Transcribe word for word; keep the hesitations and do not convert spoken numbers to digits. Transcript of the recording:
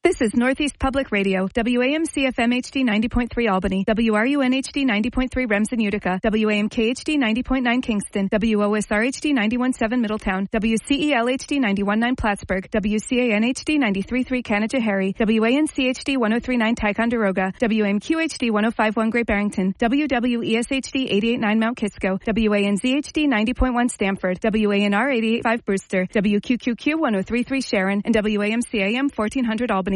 This is Northeast Public Radio, W A M C F M H D ninety point three Albany, W R U N H D ninety point three Remsen Utica, W A M K H D ninety point nine Kingston, W O S R H D ninety-one point seven Middletown, W C E L H D ninety-one point nine Plattsburgh, W C A N H D ninety-three point three Canada-Harry, W A N C H D one oh three point nine Ticonderoga, W A M Q H D one oh five point one Great Barrington, W W E S H D eighty-eight point nine Mount Kisco, W A N Z H D ninety point one Stamford, W A N R eighty-eight point five Brewster, W Q Q Q one oh three point three Sharon, and W A M C A M fourteen hundred Albany.